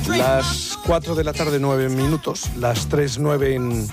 Las 4 de la tarde, 9 minutos, las 3:09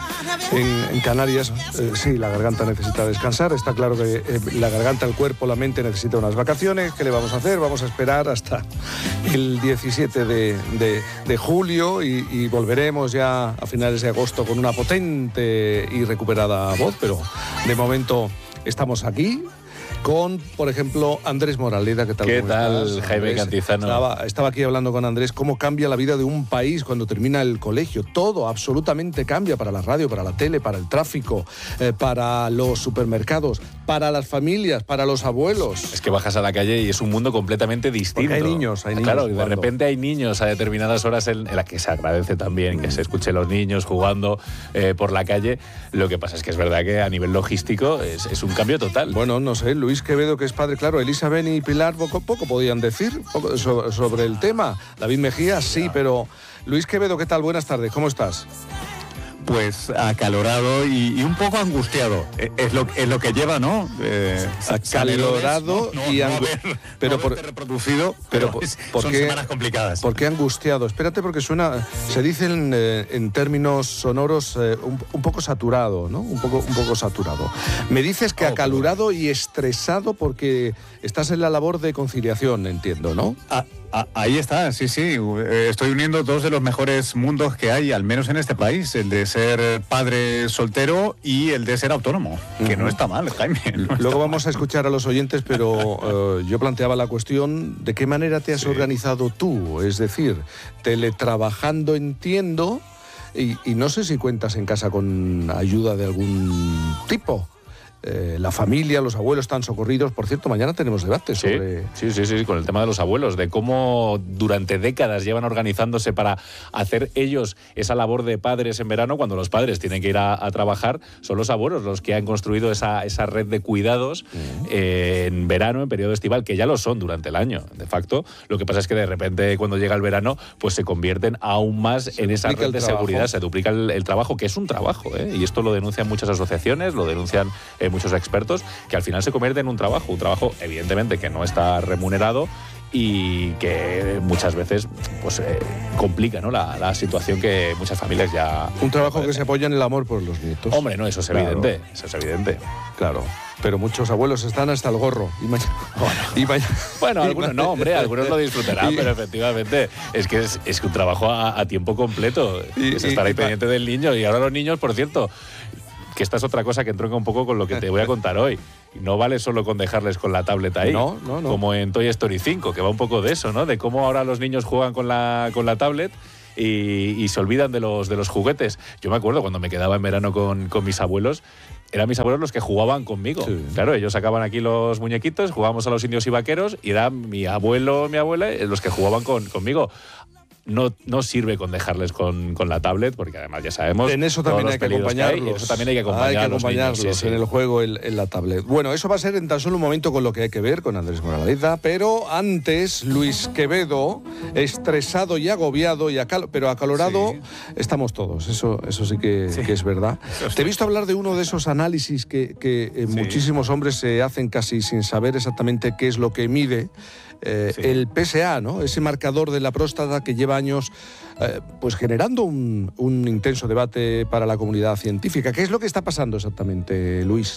en Canarias. Sí, la garganta necesita descansar. Está claro que la garganta, el cuerpo, la mente necesita unas vacaciones. ¿Qué le vamos a hacer? Vamos a esperar hasta el 17 de julio y volveremos ya a finales de agosto con una potente y recuperada voz, pero de momento estamos aquí con, por ejemplo, Andrés Moraleda. ¿Qué tal? ¿Qué tal, Jaime Cantizano? Estaba aquí hablando con Andrés, cómo cambia la vida de un país cuando termina el colegio. Todo absolutamente cambia, para la radio, para la tele, para el tráfico, para los supermercados, para las familias, para los abuelos. Es que bajas a la calle y es un mundo completamente distinto. Porque hay niños. Claro, jugando. de repente hay niños a determinadas horas en las que se agradece también que se escuche los niños jugando por la calle. Lo que pasa es que es verdad que a nivel logístico es un cambio total. Bueno, no sé, Luis Quevedo, que es padre, claro, Elizabeth y Pilar poco podían decir sobre el tema. David Mejía, sí, pero Luis Quevedo, ¿qué tal? Buenas tardes, ¿cómo estás? Pues acalorado y un poco angustiado. Es lo que lleva, ¿no? Acalorado y pero reproducido, pero son semanas complicadas. ¿Por qué angustiado? Espérate, porque se dice en términos sonoros un poco saturado, ¿no? Un poco saturado. Me dices que acalorado y estresado porque estás en la labor de conciliación, entiendo, ¿no? Ahí está, sí. Estoy uniendo dos de los mejores mundos que hay, al menos en este país, el de ser padre soltero y el de ser autónomo, que no está mal, Jaime. Luego vamos a escuchar a los oyentes, pero yo planteaba la cuestión, ¿de qué manera te has organizado tú? Es decir, teletrabajando, entiendo, y no sé si cuentas en casa con ayuda de algún tipo. La familia, los abuelos están socorridos. Por cierto, mañana tenemos debate sobre... Sí, con el tema de los abuelos, de cómo durante décadas llevan organizándose para hacer ellos esa labor de padres en verano, cuando los padres tienen que ir a trabajar. Son los abuelos los que han construido esa red de cuidados en verano, en periodo estival, que ya lo son durante el año, de facto. Lo que pasa es que de repente, cuando llega el verano, pues se convierten aún más en esa red de seguridad. Se duplica el trabajo, que es un trabajo, y esto lo denuncian muchas asociaciones, lo denuncian muchos expertos, que al final se convierte en un trabajo evidentemente que no está remunerado y que muchas veces pues complica, ¿no? la situación que muchas familias ya... Un trabajo que se apoya en el amor por los nietos. Hombre, no, eso es evidente, eso es evidente. Claro, pero muchos abuelos están hasta el gorro. Bueno, algunos no, hombre, algunos lo disfrutarán, pero efectivamente es que es un trabajo a tiempo completo. Es estar ahí pendiente del niño. Y ahora los niños, por cierto, que esta es otra cosa que entronca un poco con lo que te voy a contar hoy. No vale solo con dejarles con la tableta ahí, no. Como en Toy Story 5, que va un poco de eso, ¿no? De cómo ahora los niños juegan con la tablet y se olvidan de los juguetes. Yo me acuerdo cuando me quedaba en verano con mis abuelos, eran mis abuelos los que jugaban conmigo. Sí. Claro, ellos sacaban aquí los muñequitos, jugábamos a los indios y vaqueros, y era mi abuelo, mi abuela, los que jugaban conmigo. No sirve con dejarles con la tablet, porque además ya sabemos... En eso también hay que acompañarlos. Eso también hay que acompañarlos en el juego, en la tablet. Bueno, eso va a ser en tan solo un momento con lo que hay que ver con Andrés Moraleda, pero antes, Luis Quevedo, estresado y agobiado, pero acalorado, estamos todos. Eso sí que es verdad. Te he visto hablar de uno de esos análisis que muchísimos hombres se hacen casi sin saber exactamente qué es lo que mide. El PSA, ¿no? Ese marcador de la próstata que lleva años pues generando un intenso debate para la comunidad científica. ¿Qué es lo que está pasando exactamente, Luis?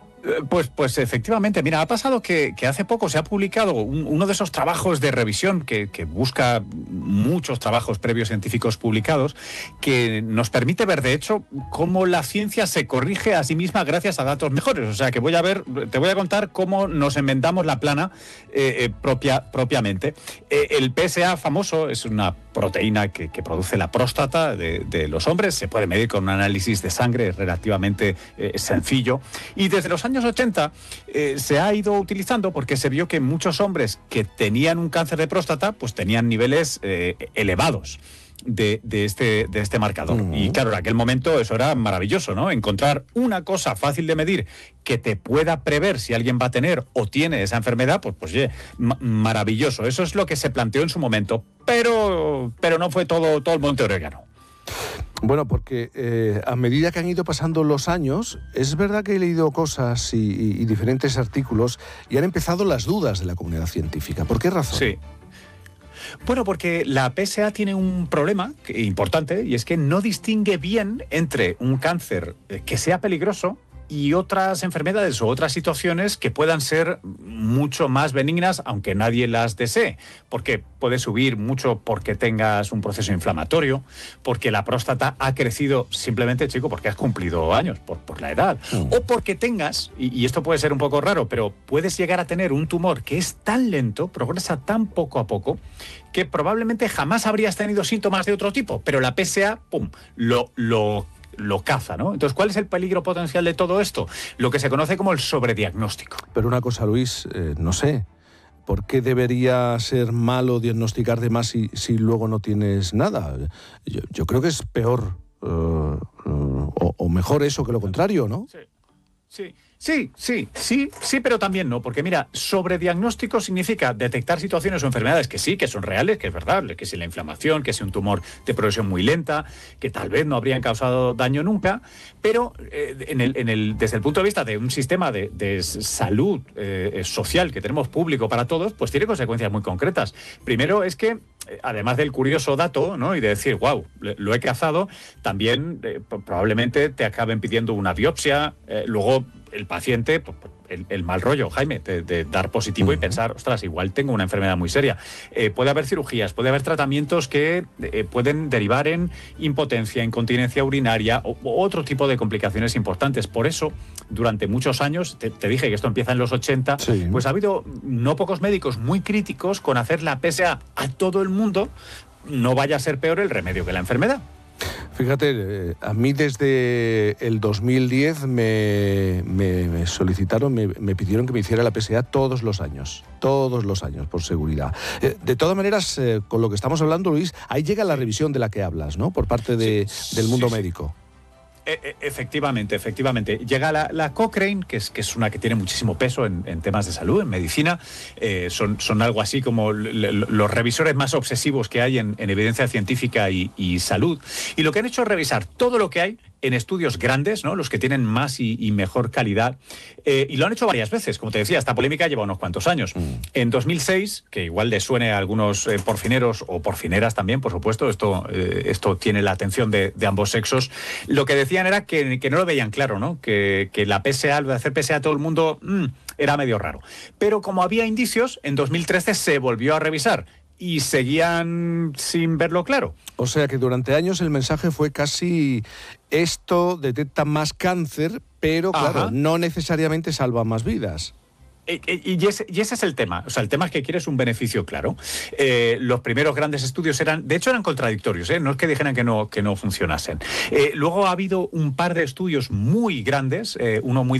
Pues efectivamente, mira, ha pasado que hace poco se ha publicado uno de esos trabajos de revisión que busca muchos trabajos previos científicos publicados, que nos permite ver, de hecho, cómo la ciencia se corrige a sí misma gracias a datos mejores. O sea, que te voy a contar cómo nos inventamos la plana propiamente. El PSA famoso es una proteína que produce la próstata de los hombres. Se puede medir con un análisis de sangre, es relativamente sencillo. Y desde los años 80 se ha ido utilizando porque se vio que muchos hombres que tenían un cáncer de próstata pues tenían niveles elevados de este marcador. Y claro, en aquel momento eso era maravilloso, ¿no? Encontrar una cosa fácil de medir que te pueda prever si alguien va a tener o tiene esa enfermedad, pues maravilloso. Eso es lo que se planteó en su momento, pero no fue todo el monte orégano. Bueno, porque a medida que han ido pasando los años, es verdad que he leído cosas y diferentes artículos y han empezado las dudas de la comunidad científica. ¿Por qué razón? Sí. Bueno, porque la PSA tiene un problema importante y es que no distingue bien entre un cáncer que sea peligroso y otras enfermedades o otras situaciones que puedan ser mucho más benignas, aunque nadie las desee, porque puede subir mucho porque tengas un proceso inflamatorio, porque la próstata ha crecido simplemente, chico, porque has cumplido años, por la edad, o porque tengas, y esto puede ser un poco raro, pero puedes llegar a tener un tumor que es tan lento, progresa tan poco a poco, que probablemente jamás habrías tenido síntomas de otro tipo, pero la PSA, ¡pum!, lo caza, ¿no? Entonces, ¿cuál es el peligro potencial de todo esto? Lo que se conoce como el sobrediagnóstico. Pero una cosa, Luis, no sé, ¿por qué debería ser malo diagnosticar de más si luego no tienes nada? Yo creo que es peor o mejor eso que lo contrario, ¿no? Sí, pero también no, porque mira, sobrediagnóstico significa detectar situaciones o enfermedades que sí, que son reales, que es verdad, que si la inflamación, que si un tumor de progresión muy lenta, que tal vez no habrían causado daño nunca, pero desde el punto de vista de un sistema de salud social que tenemos público para todos, pues tiene consecuencias muy concretas. Primero es que, además del curioso dato, ¿no?, y de decir, wow, lo he cazado, también probablemente te acaben pidiendo una biopsia, luego el paciente, el mal rollo, Jaime, de dar positivo y pensar, ostras, igual tengo una enfermedad muy seria. Puede haber cirugías, puede haber tratamientos que pueden derivar en impotencia, incontinencia urinaria o otro tipo de complicaciones importantes. Por eso, durante muchos años, te dije que esto empieza en los 80, sí, pues ha habido no pocos médicos muy críticos con hacer la PSA a todo el mundo, no vaya a ser peor el remedio que la enfermedad. Fíjate, a mí desde el 2010 me solicitaron, me pidieron que me hiciera la PSA todos los años, por seguridad. De todas maneras, con lo que estamos hablando, Luis, ahí llega la revisión de la que hablas, ¿no?, por parte del mundo médico. Efectivamente. Llega la Cochrane, que es una que tiene muchísimo peso en temas de salud, en medicina. Son algo así como los revisores más obsesivos que hay en evidencia científica y salud. Y lo que han hecho es revisar todo lo que hay en estudios grandes, ¿no?, los que tienen más y mejor calidad. Y lo han hecho varias veces. Como te decía, esta polémica lleva unos cuantos años. En 2006, que igual le suene a algunos porfineros o porfineras también, por supuesto, esto tiene la atención de ambos sexos, lo que decían era que no lo veían claro, ¿no?, que la PSA, lo de hacer PSA a todo el mundo, era medio raro. Pero como había indicios, en 2013 se volvió a revisar y seguían sin verlo claro. O sea que durante años el mensaje fue casi: esto detecta más cáncer, pero claro, no necesariamente salva más vidas. Y ese es el tema. O sea, el tema es que quieres un beneficio claro. Los primeros grandes estudios eran contradictorios, no es que dijeran que no funcionasen. Luego ha habido un par de estudios muy grandes, uno muy